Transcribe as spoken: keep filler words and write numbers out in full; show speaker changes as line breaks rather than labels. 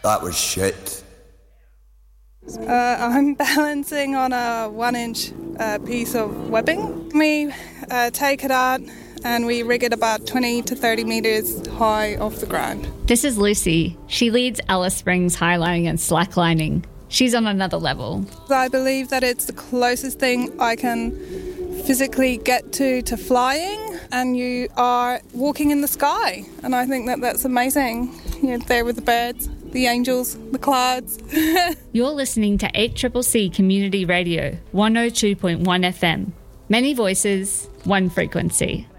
That was shit.
Uh, I'm balancing on a one-inch uh, piece of webbing. We uh, take it out and we rig it about twenty to thirty metres high off the ground.
This is Lucy. She leads Alice Springs highlining and slacklining. She's on another level.
I believe that it's the closest thing I can physically get to to flying, and you are walking in the sky, and I think that that's amazing. You're there with the birds, the angels, the clouds.
You're listening to eight C C C Community Radio, one oh two point one F M. Many voices, one frequency.